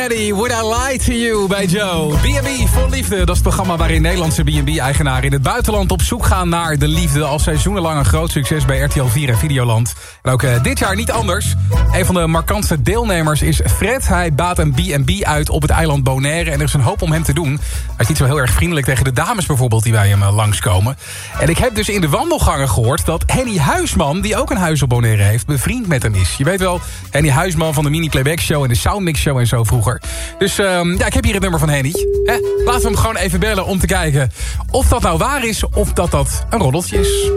Henny, Would I Lie to You bij Joe. B&B voor liefde, dat is het programma waarin Nederlandse B&B-eigenaren in het buitenland op zoek gaan naar de liefde. Al seizoenenlang een groot succes bij RTL 4 en Videoland. En ook dit jaar niet anders. Een van de markantste deelnemers is Fred. Hij baat een B&B uit op het eiland Bonaire en er is een hoop om hem te doen. Hij is niet zo heel erg vriendelijk tegen de dames bijvoorbeeld die bij hem langskomen. En ik heb dus in de wandelgangen gehoord dat Henny Huisman, die ook een huis op Bonaire heeft, bevriend met hem is. Je weet wel, Henny Huisman van de Mini-Playback Show en de Soundmix Show en zo vroeger. Dus ja, ik heb hier het nummer van Henny. Laten we hem gewoon even bellen om te kijken of dat nou waar is of dat een roddeltje is.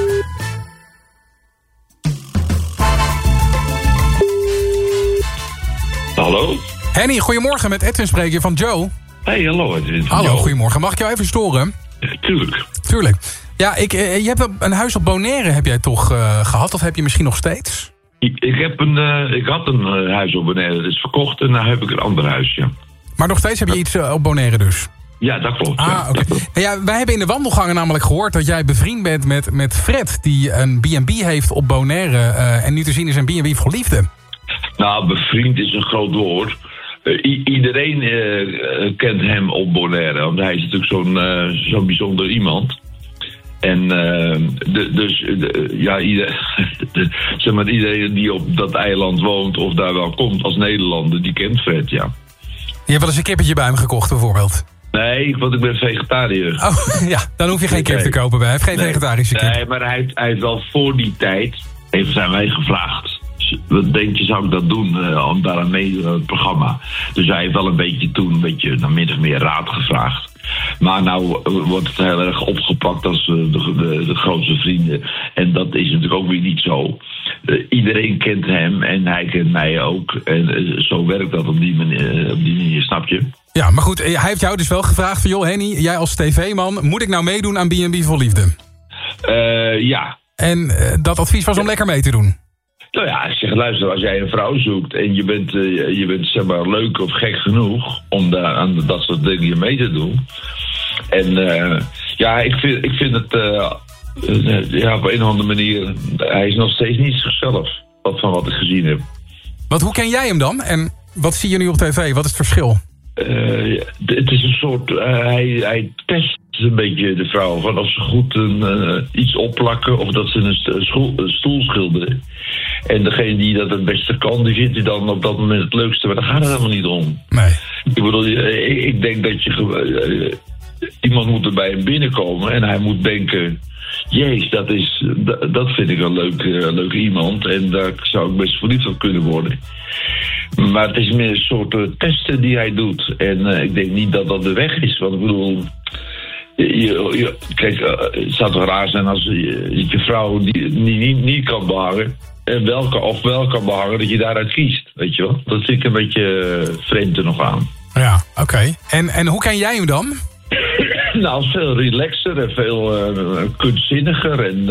Hallo? Henny, goedemorgen, met Edwin spreek je van Joe. Hey, hallo Edwin. Hallo, goedemorgen. Mag ik jou even storen? Tuurlijk. Ja, je hebt een huis op Bonaire heb jij toch gehad, of heb je misschien nog steeds? Ik had een huis op Bonaire, dat is verkocht en nu heb ik een ander huis, ja. Maar nog steeds heb je iets op Bonaire dus? Ja, dat klopt. Oké. Ja, wij hebben in de wandelgangen namelijk gehoord dat jij bevriend bent met Fred, die een B&B heeft op Bonaire en nu te zien is een B&B voor liefde. Nou, bevriend is een groot woord. Iedereen kent hem op Bonaire, want hij is natuurlijk zo'n bijzonder iemand. En zeg maar, iedereen die op dat eiland woont of daar wel komt als Nederlander, die kent Fred, ja. Je hebt wel eens een kippertje bij hem gekocht bijvoorbeeld? Nee, want ik ben vegetariër. Oh, ja, dan hoef je geen kip te kopen bij. Hij heeft geen vegetarische kip. Nee, maar hij heeft wel voor die tijd, even zijn wij gevraagd, wat denk je, zou ik dat doen om daar aan mee te doen aan het programma? Dus hij heeft wel een beetje dan min of meer raad gevraagd. Maar nou wordt het heel erg opgepakt als de grootste vrienden. En dat is natuurlijk ook weer niet zo. Iedereen kent hem en hij kent mij ook. En zo werkt dat op die manier, snap je? Ja, maar goed, hij heeft jou dus wel gevraagd van, joh Henny, jij als tv-man, moet ik nou meedoen aan B&B voor liefde? Ja. En dat advies was om lekker mee te doen? Nou ja, ik zeg, luister, als jij een vrouw zoekt en je bent zeg maar leuk of gek genoeg om daar aan dat soort dingen mee te doen. En ja, ik vind het ja, op een of andere manier, hij is nog steeds niet zichzelf, van wat ik gezien heb. Hoe ken jij hem dan? En wat zie je nu op tv? Wat is het verschil? Het is een soort, hij test een beetje de vrouw, van of ze goed iets opplakken of dat ze een stoel schilderen. En degene die dat het beste kan, die vindt hij dan op dat moment het leukste. Maar daar gaat het helemaal niet om. Nee. Ik bedoel, ik denk dat iemand moet er bij hem binnenkomen en hij moet denken, jeez, dat vind ik een leuk iemand en daar zou ik best verliefd op kunnen worden. Maar het is meer een soort testen die hij doet. En ik denk niet dat dat de weg is. Want ik bedoel, kijk, het zou toch raar zijn als je vrouw die niet kan behangen en wel kan behangen, dat je daaruit kiest, weet je wel. Dat vind ik een beetje vreemd er nog aan. Ja, oké. En hoe ken jij hem dan? Nou, veel relaxer en veel kunstzinniger en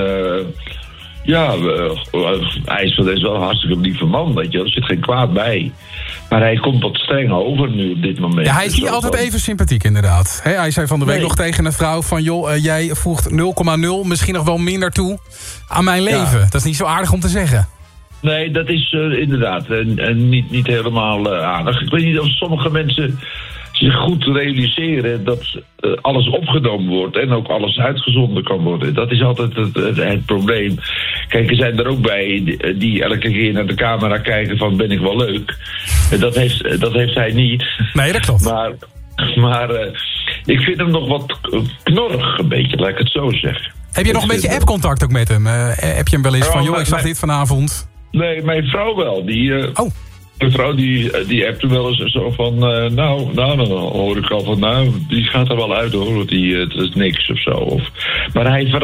ja, hij is wel een hartstikke lieve man, weet je wel. Er zit geen kwaad bij. Maar hij komt wat streng over nu op dit moment. Ja, hij is niet altijd even sympathiek inderdaad. Hij zei van de week nog tegen een vrouw van, joh, jij voegt 0,0, misschien nog wel minder toe aan mijn leven. Ja. Dat is niet zo aardig om te zeggen. Nee, dat is inderdaad niet helemaal aardig. Ik weet niet of sommige mensen zich goed realiseren dat alles opgenomen wordt en ook alles uitgezonden kan worden. Dat is altijd het probleem. Kijk, er zijn er ook bij die elke keer naar de camera kijken van, ben ik wel leuk? Dat heeft hij niet. Nee, dat klopt. Maar ik vind hem nog wat knorrig een beetje, laat ik het zo zeggen. Heb je nog een beetje appcontact ook met hem? Heb je hem wel eens van, joh, ik zag dit vanavond? Nee, mijn vrouw wel. Mijn vrouw die appte wel eens zo van, nou, dan hoor ik al van, nou, die gaat er wel uit hoor, want het is niks of zo. Maar hij